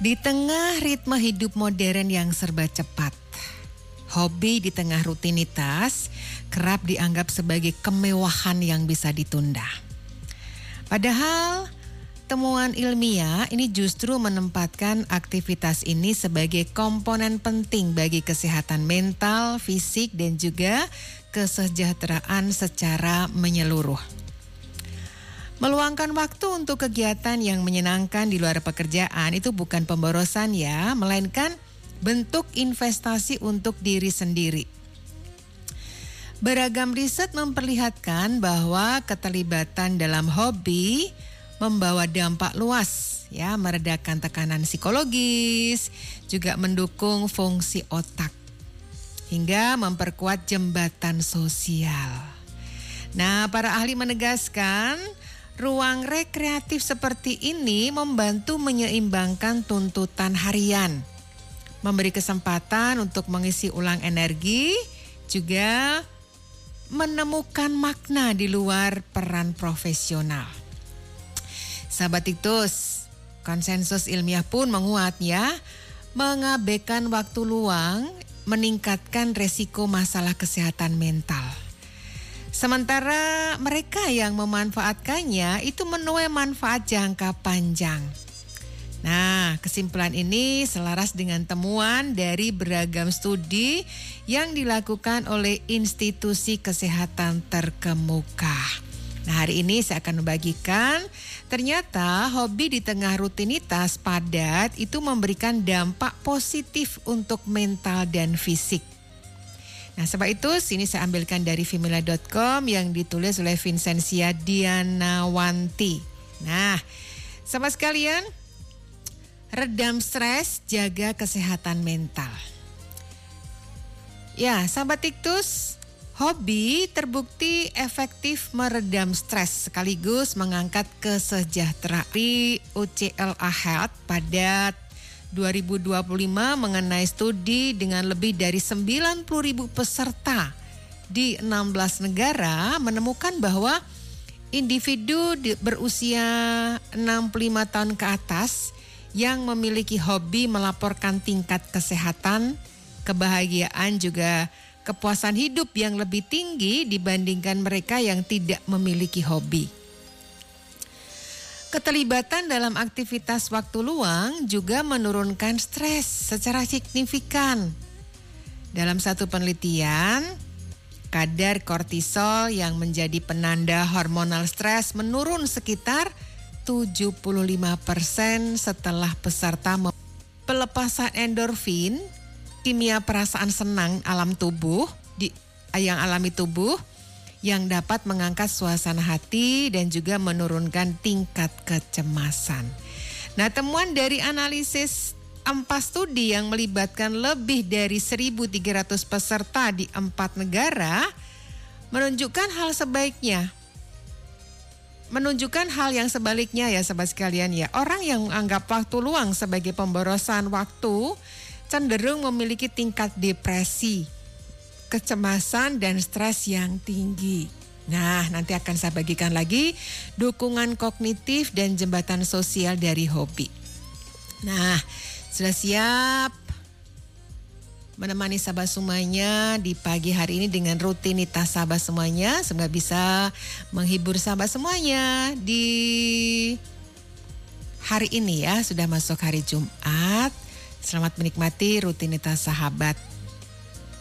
Di tengah ritme hidup modern yang serba cepat, hobi di tengah rutinitas kerap dianggap sebagai kemewahan yang bisa ditunda. Padahal temuan ilmiah ini justru menempatkan aktivitas ini sebagai komponen penting bagi kesehatan mental, fisik, dan juga kesejahteraan secara menyeluruh. Meluangkan waktu untuk kegiatan yang menyenangkan di luar pekerjaan itu bukan pemborosan ya, melainkan bentuk investasi untuk diri sendiri. Beragam riset memperlihatkan bahwa keterlibatan dalam hobi membawa dampak luas ya, meredakan tekanan psikologis, juga mendukung fungsi otak hingga memperkuat jembatan sosial. Nah, para ahli menegaskan ruang rekreatif seperti ini membantu menyeimbangkan tuntutan harian, memberi kesempatan untuk mengisi ulang energi, juga menemukan makna di luar peran profesional. Sahabat Iktus, konsensus ilmiah pun menguat ya, mengabaikan waktu luang meningkatkan resiko masalah kesehatan mental. Sementara mereka yang memanfaatkannya itu menuai manfaat jangka panjang. Nah, kesimpulan ini selaras dengan temuan dari beragam studi yang dilakukan oleh institusi kesehatan terkemuka. Nah, hari ini saya akan membagikan ternyata hobi di tengah rutinitas padat itu memberikan dampak positif untuk mental dan fisik. Nah, sebab itu sini saya ambilkan dari Vimela.com yang ditulis oleh Vincentia Dianawanti. Nah, sahabat sekalian, redam stres, jaga kesehatan mental. Ya, sahabat Iktus, hobi terbukti efektif meredam stres sekaligus mengangkat kesejahteraan. Di UCLA Health pada 2025 mengenai studi dengan lebih dari 90.000 peserta di 16 negara menemukan bahwa individu berusia 65 tahun ke atas yang memiliki hobi melaporkan tingkat kesehatan, kebahagiaan, juga kepuasan hidup yang lebih tinggi dibandingkan mereka yang tidak memiliki hobi. Keterlibatan dalam aktivitas waktu luang juga menurunkan stres secara signifikan. Dalam satu penelitian, kadar kortisol yang menjadi penanda hormonal stres menurun sekitar 75% setelah peserta pelepasan endorfin, kimia perasaan senang alam tubuh yang alami tubuh yang dapat mengangkat suasana hati dan juga menurunkan tingkat kecemasan. Nah, temuan dari analisis 4 studi yang melibatkan lebih dari 1.300 peserta di 4 negara menunjukkan hal yang sebaliknya ya sahabat sekalian ya. Orang yang menganggap waktu luang sebagai pemborosan waktu cenderung memiliki tingkat depresi, kecemasan dan stres yang tinggi. Nah, nanti akan saya bagikan lagi dukungan kognitif dan jembatan sosial dari hobi. Nah, sudah siap menemani sahabat semuanya di pagi hari ini dengan rutinitas sahabat semuanya. Semoga bisa menghibur sahabat semuanya di hari ini ya. Sudah masuk hari Jumat. Selamat menikmati rutinitas sahabat